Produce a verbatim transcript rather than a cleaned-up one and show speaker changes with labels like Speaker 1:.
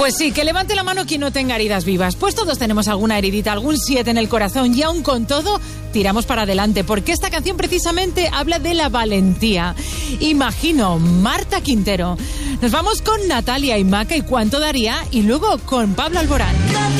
Speaker 1: Pues sí, que levante la mano quien no tenga heridas vivas. Pues todos tenemos alguna heridita, algún siete en el corazón y aún con todo tiramos para adelante, porque esta canción precisamente habla de la valentía. Imagino, Marta Quintero. Nos vamos con Natalia y Maca y Cuánto Daría y luego con Pablo Alborán.